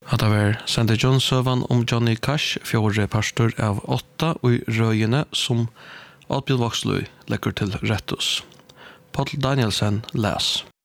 Hatta var Sandy Jones-søvan om Johnny Cash, 4. pastor av 8 og røyene som Alpjøl Voksløy legger til rettus. Paul Danielsen les.